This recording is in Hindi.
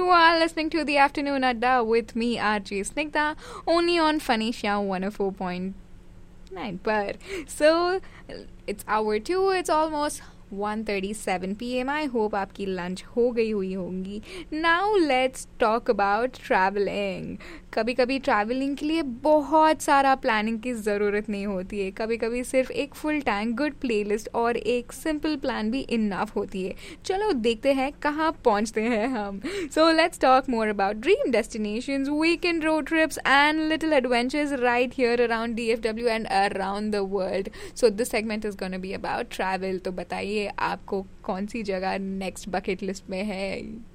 You are listening to the Afternoon Adda with me, RJ Snigdha, only on Phoenicia 104.9. But so it's hour 2, it's almost 1:37 p.m. I hope आपकी लंच हो गई हुई होंगी. Now let's talk about traveling. कभी कभी ट्रैवलिंग के लिए बहुत सारा प्लानिंग की ज़रूरत नहीं होती है. कभी कभी सिर्फ एक फुल टैंक गुड प्लेलिस्ट और एक सिंपल प्लान भी इनफ होती है. चलो देखते हैं कहाँ पहुँचते हैं हम. So let's talk more about dream destinations, weekend road trips and little adventures right here around DFW and around the world. So this segment is going to be about travel. तो बताइए आपको कौन सी जगह नेक्स्ट बकेट लिस्ट में है.